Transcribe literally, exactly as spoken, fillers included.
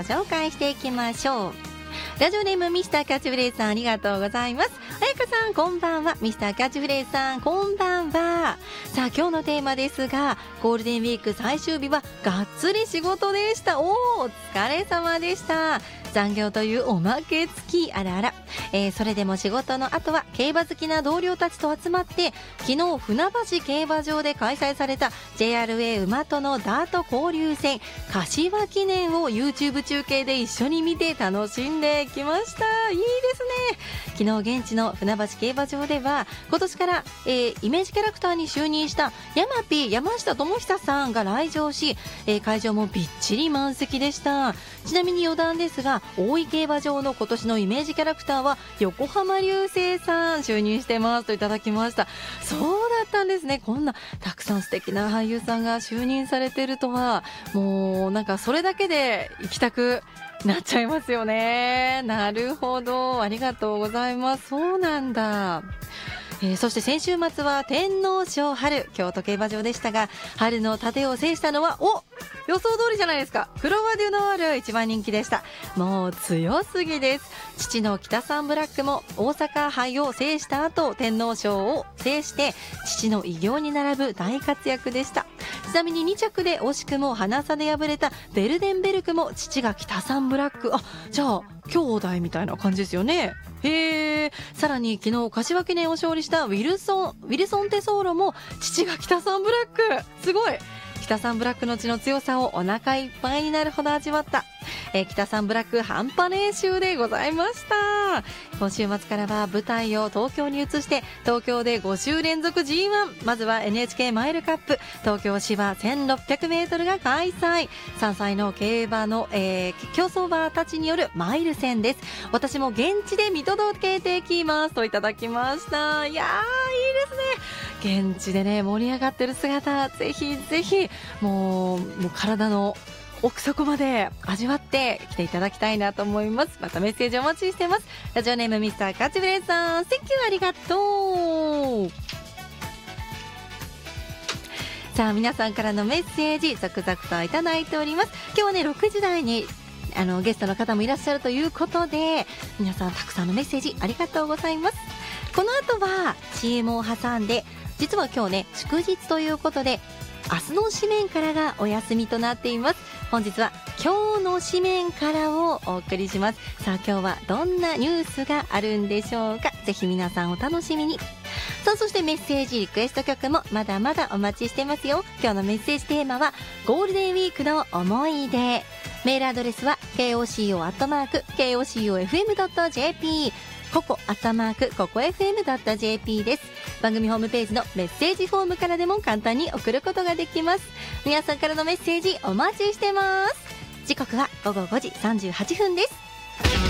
紹介していきましょう。ラジオネームミスターキャッチフレーズさん、ありがとうございます。あやかさんこんばんは。ミスターキャッチフレーズさんこんばんは。さあ今日のテーマですが、ゴールデンウィーク最終日はがっつり仕事でした。おー、お疲れ様でした。残業というおまけ付き、あらあら、えー、それでも仕事の後は競馬好きな同僚たちと集まって、昨日船橋競馬場で開催された ジェイアールエー 馬とのダート交流戦柏記念を YouTube 中継で一緒に見て楽しんできました。いいですね。昨日現地の船橋競馬場では今年から、えー、イメージキャラクターに就任したヤマピー山下智久さんが来場し、えー、会場もびっちり満席でした。ちなみに余談ですが、大井競馬場の今年のイメージキャラクターは横浜流星さん就任してますといただきました。そうだったんですね。こんなたくさん素敵な俳優さんが就任されてるとは、もうなんかそれだけで行きたくなっちゃいますよね。なるほど、ありがとうございます。そうなんだ。えー、そして先週末は天皇賞春京都競馬場でしたが、春の盾を制したのはお予想通りじゃないですか。クロワデュノール一番人気でした。もう強すぎです。父の北サンブラックも大阪杯を制した後、天皇賞を制して父の偉業に並ぶ大活躍でした。ちなみにに着で惜しくも花差で敗れたベルデンベルクも父が北サンブラック、あ、じゃあ兄弟みたいな感じですよね。へー。さらに昨日柏記念を勝利したウィルソンウィルソンテソーロも父が北サンブラック、すごい。北サンブラックの血の強さをお腹いっぱいになるほど味わった、えー、北サンブラック半端練習でございました。今週末からは舞台を東京に移して東京でご週連続 ジーワン、 まずは エヌエイチケー マイルカップ東京芝せんろっぴゃくメートルが開催。さんさいの競馬の、えー、競走馬たちによるマイル戦です。私も現地で見届けてきますといただきました。いやー、いいですね。現地でね盛り上がってる姿、ぜひぜひもう、もう体の奥底まで味わってきていただきたいなと思います。またメッセージお待ちしてます。ラジオネームミスターカチブレーさん、センキュー、ありがとう。さあ皆さんからのメッセージ続々といただいております。今日はねろくじ台にあのゲストの方もいらっしゃるということで、皆さんたくさんのメッセージありがとうございます。この後は シーエム を挟んで、実は今日ね祝日ということで明日の紙面からがお休みとなっています。本日は今日の紙面からをお送りします。さあ今日はどんなニュースがあるんでしょうか。ぜひ皆さんお楽しみに。さあそしてメッセージリクエスト曲もまだまだお待ちしてますよ。今日のメッセージテーマはゴールデンウィークの思い出。メールアドレスは ケーオーシーオー アットマーク ケーオーシーオーエフエム ドット ジェーピー、 ココアットマークココ エフエム ドット ジェーピー です。番組ホームページのメッセージフォームからでも簡単に送ることができます。皆さんからのメッセージお待ちしてます。時刻はごごごじさんじゅうはっぷんです。